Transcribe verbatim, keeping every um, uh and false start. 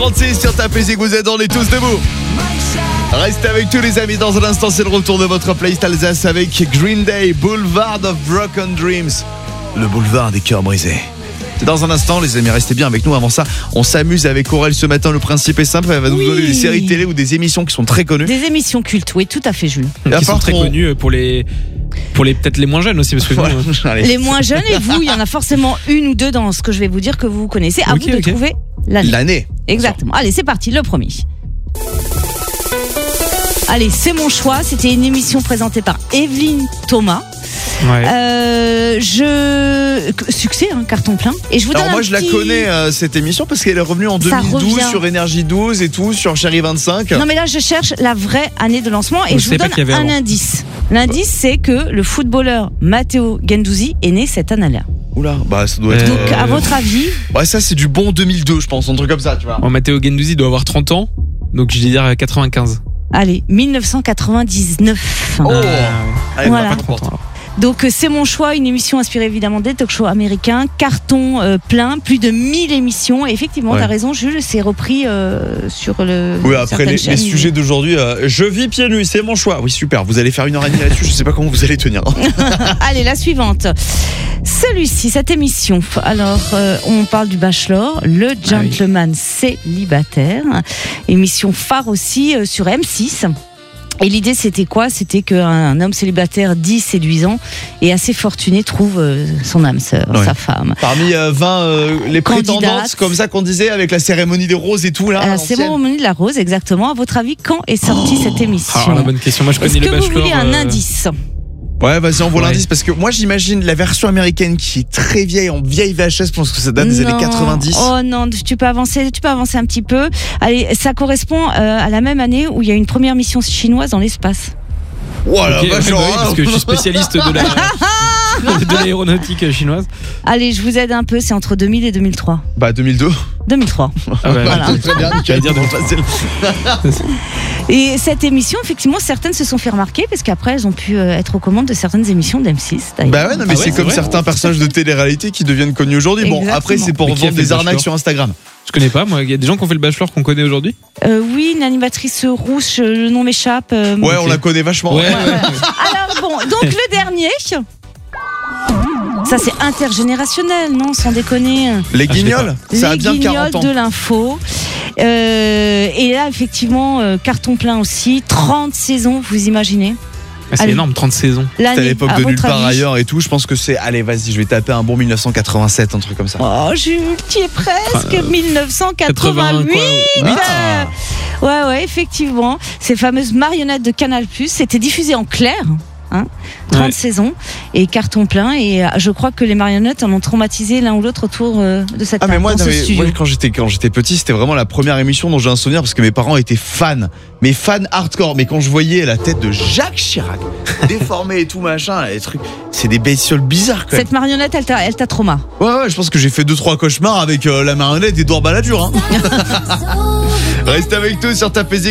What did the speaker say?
trente-six sur ta musique, vous êtes, on est tous debout. Restez avec tous les amis, dans un instant c'est le retour de votre playlist Alsace avec Green Day, Boulevard of Broken Dreams. Le boulevard des cœurs brisés. C'est dans un instant les amis, restez bien avec nous. Avant ça, on s'amuse avec Aurel ce matin. Le principe est simple, elle va nous Oui. donner des séries télé ou des émissions qui sont très connues. Des émissions cultes, oui, tout à fait, Jules. Et à Qui sont part très qu'on- connus pour les, pour les peut-être les moins jeunes aussi, parce que Voilà. nous, euh, Allez. Les moins jeunes et vous, il y en a forcément une ou deux dans ce que je vais vous dire que vous connaissez. À Ok, vous de ok. trouver l'année. L'année. Exactement. Allez, c'est parti, le premier. Allez, c'est mon choix. C'était une émission présentée par Evelyne Thomas. ouais. Euh, je succès, hein, carton plein. Et je vous donne Alors moi un je la petit- connais euh, cette émission parce qu'elle est revenue en Ça deux mille douze revient. sur Énergie douze et tout, sur Chérie vingt-cinq. Non mais là je cherche la vraie année de lancement et Vous je vous savez pas donne qu'il y avait un avant. indice. L'indice c'est que le footballeur Matteo Guendouzi est né cette année-là. Oula, bah ça doit être. Euh, Donc à votre avis, Ouais, ça c'est du bon deux mille deux, je pense, un truc comme ça, tu vois. Bon, Matteo Guendouzi doit avoir trente ans, donc je vais dire quatre-vingt-quinze. allez, dix-neuf cent quatre-vingt-dix-neuf. Oh, Ah, allez, Voilà. on va pas pas trop trente ans, alors. Donc euh, c'est mon choix, une émission inspirée évidemment des talk-shows américains, carton euh, plein, plus de mille émissions. Et effectivement, Ouais. t'as raison, Jules, c'est repris euh, sur le. Oui, après certaines les, les chaînes. sujets d'aujourd'hui, euh, je vis pieds nus, c'est mon choix. Oui, super, vous allez faire une heure et demie là-dessus, je sais pas comment vous allez tenir. Allez, la suivante. Celui-ci, cette émission. Alors, euh, on parle du Bachelor, le gentleman célibataire. Émission phare aussi euh, sur M six. Et l'idée, c'était quoi? C'était qu'un homme célibataire dit séduisant et assez fortuné trouve euh, son âme sœur, Ouais. sa femme. Parmi euh, vingt euh, les Candidates. prétendantes, comme ça qu'on disait, avec la cérémonie des roses et tout là. Euh, à c'est l'ancienne. Cérémonie de la Rose, exactement. À votre avis, quand est sortie cette émission? Alors, la bonne question. Moi, je Est-ce connais que le vous Bachelor. voulez un euh, indice? Ouais, vas-y, envoie Ouais. l'indice parce que moi j'imagine la version américaine qui est très vieille, en vieille V H S, je pense que ça date des Non. années quatre-vingt-dix. Oh non, tu peux avancer, tu peux avancer un petit peu. Allez, ça correspond euh, à la même année où il y a une première mission chinoise dans l'espace. Oh la ok, vache, ouais, bah oui, oh, parce que je suis spécialiste de la de l'aéronautique chinoise. Allez, je vous aide un peu, c'est entre deux mille et deux mille trois. Bah deux mille deux. deux mille trois. Ah bah, Voilà. Très bien, J'allais dire nickel, deux mille facile. Et cette émission, effectivement, certaines se sont fait remarquer parce qu'après, elles ont pu euh, être aux commandes de certaines émissions d'M six. d'ailleurs. Bah ouais, non, mais Ah ouais, c'est c'est comme vrai. certains personnages de télé-réalité qui deviennent connus aujourd'hui. Bon, Exactement. après, c'est pour Mais qui a vendre fait le des arnaques Bachelor sur Instagram. Je connais pas, moi. Il y a des gens qui ont fait le Bachelor qu'on connaît aujourd'hui. Euh, oui, une animatrice rousse, euh, le nom m'échappe. euh, Ouais, on Ok. la connaît vachement. Ouais, ouais. Alors bon, donc le dernier. Ça c'est intergénérationnel, non? Sans déconner. Les Ah, je sais guignols, ça a Les bien guignols quarante ans. de l'info. Euh, et là, effectivement, euh, carton plein aussi. trente saisons, vous imaginez? Ah, c'est Allez. énorme, trente saisons. C'était à L'année, l'époque à de Nulle votre part avis? ailleurs et tout. Je pense que c'est. Allez, vas-y, je vais taper un bon mille neuf cent quatre-vingt-sept, un truc comme ça. Oh, Jules, tu y es presque. Euh, mille neuf cent quatre-vingt-huit. quoi, Ah. Ouais, ouais, effectivement. Ces fameuses marionnettes de Canal+, c'était diffusé en clair. Hein, trente Ouais. saisons et carton plein. Et euh, je crois que les marionnettes en ont traumatisé l'un ou l'autre autour euh, de cette Ah mais table, moi, dans non, ce mais studio. moi, quand j'étais quand j'étais petit, c'était vraiment la première émission dont j'ai un souvenir parce que mes parents étaient fans, mais fans hardcore. Mais quand je voyais la tête de Jacques Chirac déformée et tout machin, les trucs, c'est des bestioles bizarres quand même. Cette marionnette, elle t'a, elle t'a trauma. Ouais ouais, je pense que j'ai fait deux trois cauchemars avec euh, la marionnette d'Edouard Balladur. Hein. Reste avec nous sur ta P Z.